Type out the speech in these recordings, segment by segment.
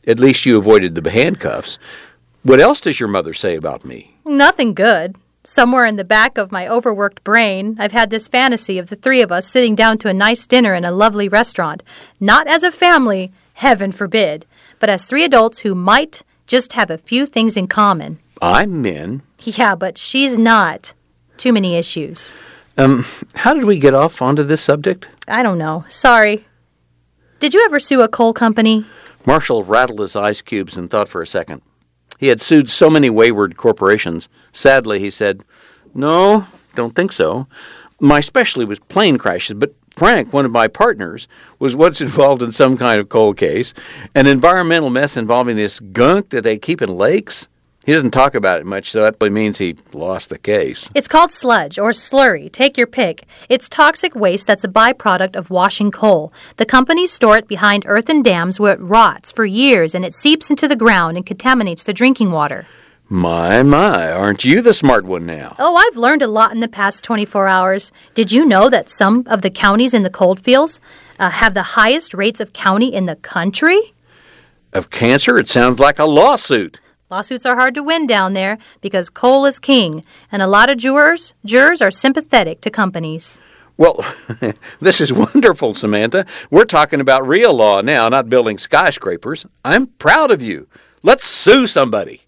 At least you avoided the handcuffs. What else does your mother say about me? Nothing good. Somewhere in the back of my overworked brain, I've had this fantasy of the three of us sitting down to a nice dinner in a lovely restaurant. Not as a family, heaven forbid, but as three adults who might just have a few things in common. I'm Min. Yeah, but she's not. Too many issues. How did we get off onto this subject? I don't know. Sorry. Did you ever sue a coal company? Marshall rattled his ice cubes and thought for a second. He had sued so many wayward corporations. Sadly, he said, "No, don't think so. My specialty was plane crashes, but Frank, one of my partners, was once involved in some kind of coal case, an environmental mess involving this gunk that they keep in lakes." He doesn't talk about it much, so that really means he lost the case. It's called sludge or slurry. Take your pick. It's toxic waste that's a byproduct of washing coal. The companies store it behind earthen dams where it rots for years and it seeps into the ground and contaminates the drinking water. My, aren't you the smart one now? Oh, I've learned a lot in the past 24 hours. Did you know that some of the counties in the coalfields have the highest rates of county in the country? Of cancer? It sounds like a lawsuit. Lawsuits are hard to win down there because coal is king, and a lot of jurors are sympathetic to companies. Well, this is wonderful, Samantha. We're talking about real law now, not building skyscrapers. I'm proud of you. Let's sue somebody.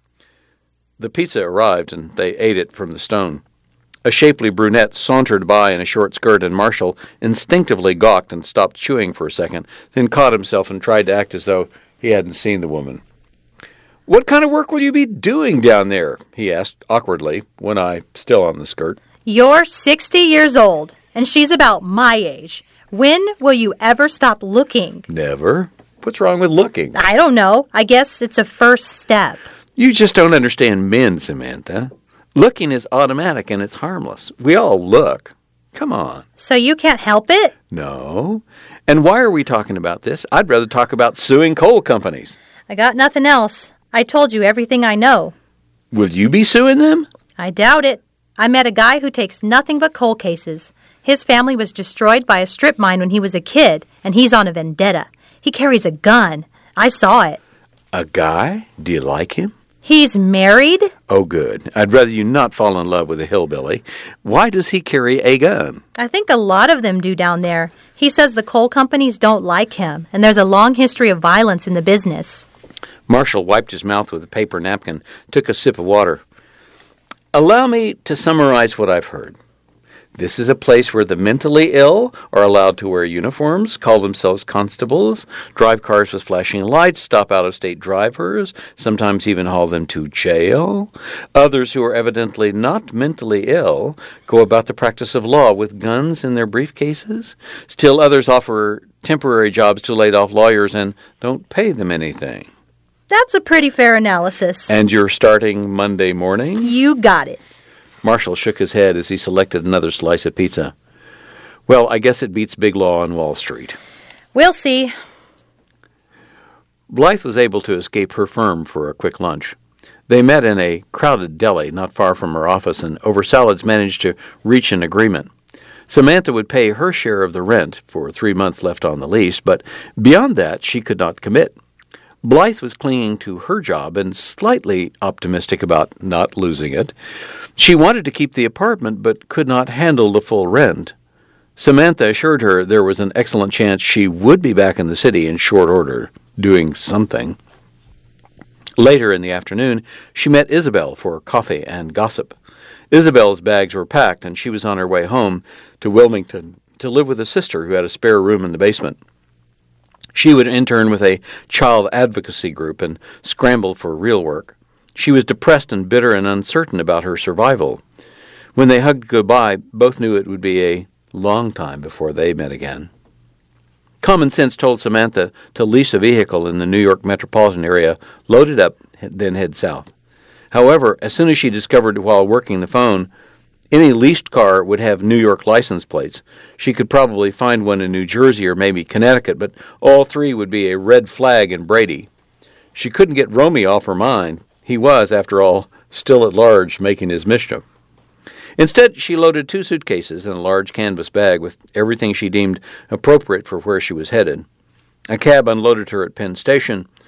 The pizza arrived, and they ate it from the stone. A shapely brunette sauntered by in a short skirt, and Marshall instinctively gawked and stopped chewing for a second, then caught himself and tried to act as though he hadn't seen the woman. "What kind of work will you be doing down there?" he asked awkwardly, one eye still on the skirt. You're 60 years old, and she's about my age. When will you ever stop looking? Never. What's wrong with looking? I don't know. I guess it's a first step. You just don't understand men, Samantha. Looking is automatic and it's harmless. We all look. Come on. So you can't help it? No. And why are we talking about this? I'd rather talk about suing coal companies. I got nothing else. I told you everything I know. Will you be suing them? I doubt it. I met a guy who takes nothing but coal cases. His family was destroyed by a strip mine when he was a kid, and he's on a vendetta. He carries a gun. I saw it. A guy? Do you like him? He's married? Oh, good. I'd rather you not fall in love with a hillbilly. Why does he carry a gun? I think a lot of them do down there. He says the coal companies don't like him, and there's a long history of violence in the business. Marshall wiped his mouth with a paper napkin, took a sip of water. Allow me to summarize what I've heard. This is a place where the mentally ill are allowed to wear uniforms, call themselves constables, drive cars with flashing lights, stop out-of-state drivers, sometimes even haul them to jail. Others who are evidently not mentally ill go about the practice of law with guns in their briefcases. Still others offer temporary jobs to laid-off lawyers and don't pay them anything. That's a pretty fair analysis. And you're starting Monday morning? You got it. Marshall shook his head as he selected another slice of pizza. Well, I guess it beats big law on Wall Street. We'll see. Blythe was able to escape her firm for a quick lunch. They met in a crowded deli not far from her office and over salads managed to reach an agreement. Samantha would pay her share of the rent for 3 months left on the lease, but beyond that she could not commit. Blythe was clinging to her job and slightly optimistic about not losing it. She wanted to keep the apartment but could not handle the full rent. Samantha assured her there was an excellent chance she would be back in the city in short order, doing something. Later in the afternoon, she met Isabel for coffee and gossip. Isabel's bags were packed and she was on her way home to Wilmington to live with a sister who had a spare room in the basement. She would intern with a child advocacy group and scramble for real work. She was depressed and bitter and uncertain about her survival. When they hugged goodbye, both knew it would be a long time before they met again. Common sense told Samantha to lease a vehicle in the New York metropolitan area, load it up, then head south. However, as soon as she discovered while working the phone, any leased car would have New York license plates. She could probably find one in New Jersey or maybe Connecticut, but all three would be a red flag in Brady. She couldn't get Romy off her mind. He was, after all, still at large making his mischief. Instead, she loaded 2 suitcases and a large canvas bag with everything she deemed appropriate for where she was headed. A cab unloaded her at Penn Station,